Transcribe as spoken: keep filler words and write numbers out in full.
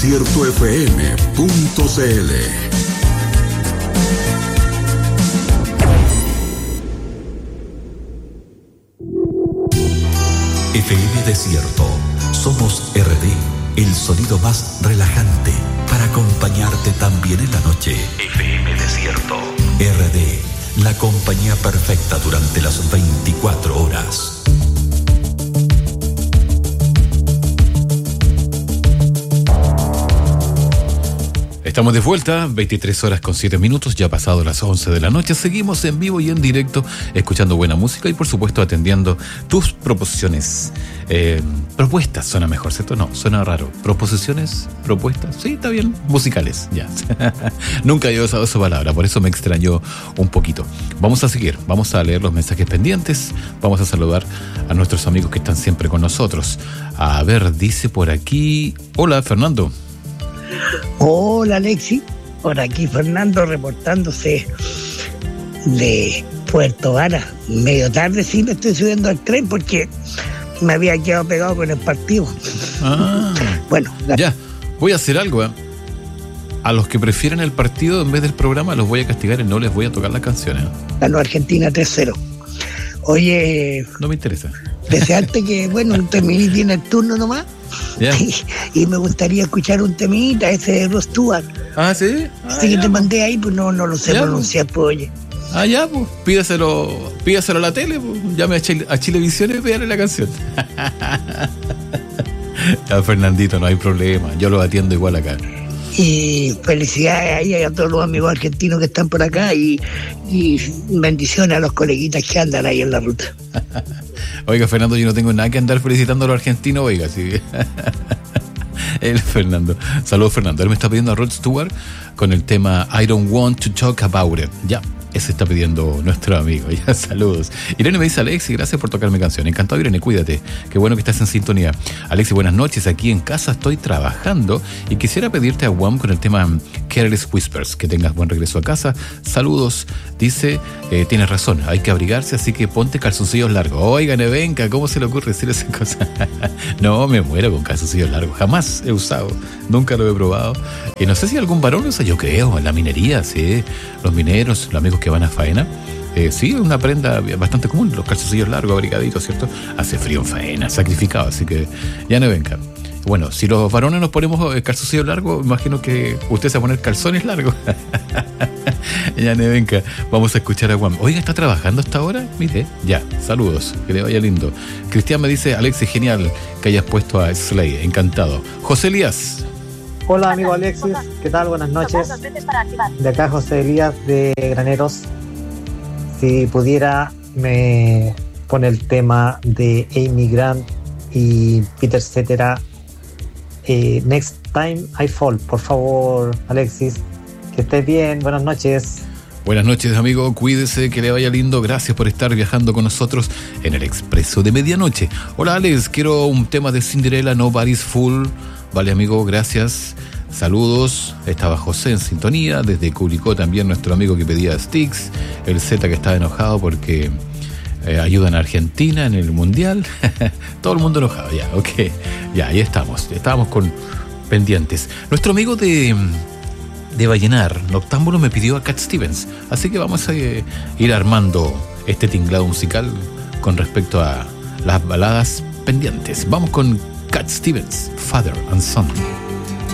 Desierto F M punto C L. F M Desierto. Somos R D, el sonido más relajante para acompañarte también en la noche. F M Desierto. R D, la compañía perfecta durante las veinticuatro horas. Estamos de vuelta, veintitrés horas con siete minutos, ya pasado las once de la noche. Seguimos en vivo y en directo, escuchando buena música y por supuesto atendiendo tus proposiciones. Eh, propuestas suena mejor, ¿cierto? No, suena raro. ¿Proposiciones? ¿Propuestas? Sí, está bien. Musicales, ya. Nunca había usado esa palabra, por eso me extrañó un poquito. Vamos a seguir, vamos a leer los mensajes pendientes, vamos a saludar a nuestros amigos que están siempre con nosotros. A ver, dice por aquí... Hola, Fernando. Hola, Alexis, por aquí Fernando reportándose de Puerto Vara. Medio tarde sí me estoy subiendo al tren porque me había quedado pegado con el partido. Ah, bueno, la... ya, voy a hacer algo, ¿eh? A los que prefieren el partido en vez del programa los voy a castigar y no les voy a tocar las canciones. Ganó Argentina tres cero. Oye... No me interesa. Desearte que, bueno, un temita tiene el turno nomás. Yeah. Y, y me gustaría escuchar un temita, ese de Rod Stewart. Ah, ¿sí? Ah, Ese que ya, te pues. mandé ahí, pues no, no lo sé Ya, pronunciar, pues oye. Ah, ya, pues, pídaselo, pídaselo a la tele, pues, llame a, Chile, a Chilevisión y pídale la canción. Ya, Fernandito, no hay problema, yo lo atiendo igual acá. Y felicidades ahí a todos los amigos argentinos que están por acá y, y bendiciones a los coleguitas que andan ahí en la ruta. Oiga, Fernando, yo no tengo nada que andar felicitando a los argentinos, oiga, sí. El Fernando. Saludos, Fernando. Él me está pidiendo a Rod Stewart con el tema I Don't Want to Talk About It. Ya, ese está pidiendo nuestro amigo. Ya, saludos. Irene me dice, Alexi, gracias por tocar mi canción. Encantado, Irene, cuídate. Qué bueno que estás en sintonía. Alexi, buenas noches. Aquí en casa estoy trabajando y quisiera pedirte a Wham con el tema Careless Whispers. Que tengas buen regreso a casa. Saludos. Dice, eh, tienes razón, hay que abrigarse, así que ponte calzoncillos largos. Oiga, Nevenka, ¿cómo se le ocurre decir esa cosa? No, me muero con calzoncillos largos. Jamás he usado, nunca lo he probado. Y no sé si algún varón lo usa, yo creo, en la minería, sí. Los mineros, los amigos que van a faena. Eh, sí, es una prenda bastante común, los calzoncillos largos, abrigaditos, ¿cierto? Hace frío en faena, sacrificado, así que ya Nevenka. Bueno, si los varones nos ponemos calzoncillos largos, imagino que usted se va a poner calzones largos. Ya, Nevenka, vamos a escuchar a Juan. Oiga, ¿está trabajando hasta ahora? Mire, ya, saludos, que le vaya lindo. Cristian me dice, Alexis, genial que hayas puesto a Slay, encantado. José Elías. Hola, amigo Alexis, ¿qué tal? Buenas noches. De acá José Elías de Graneros. Si pudiera, me pone el tema de Amy Grant y Peter Cetera. Eh, Next Time I Fall, por favor, Alexis, que estés bien, buenas noches. Buenas noches, amigo, cuídese, que le vaya lindo, gracias por estar viajando con nosotros en el Expreso de Medianoche. Hola, Alex, quiero un tema de Cinderella, Nobody's Fool. Vale, amigo, gracias, saludos. Estaba José en sintonía, desde Curicó también nuestro amigo que pedía Sticks, el Z que estaba enojado porque eh, ayudan a Argentina en el Mundial. Todo el mundo enojado, ya, ok, ya, ahí estamos, estábamos con pendientes. Nuestro amigo de, de Vallenar, Noctámbulo, me pidió a Cat Stevens, así que vamos a eh, ir armando este tinglado musical con respecto a las baladas pendientes. Vamos con Cat Stevens, Father and Son.